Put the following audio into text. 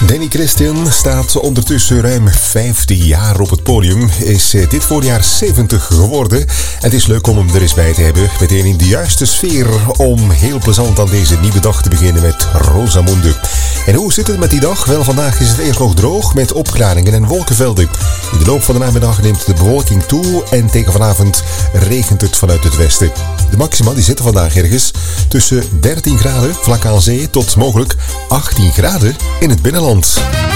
Danny Christian staat ondertussen ruim 50 jaar op het podium. Is dit voorjaar 70 geworden. En het is leuk om hem er eens bij te hebben. Meteen in de juiste sfeer om heel plezant aan deze nieuwe dag te beginnen met Rosamunde. En hoe zit het met die dag? Wel, vandaag is het eerst nog droog met opklaringen en wolkenvelden. In de loop van de namiddag neemt de bewolking toe en tegen vanavond regent het vanuit het westen. De maxima die zitten vandaag ergens tussen 13 graden vlak aan zee tot mogelijk 18 graden in het binnenland.